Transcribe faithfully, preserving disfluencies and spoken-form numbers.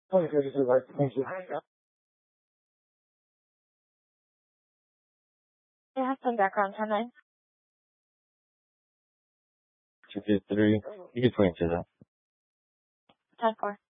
twenty thirty-two, right? Thank you. Yeah, some background ten nine. two fifty-three. You can swing to that. ten four.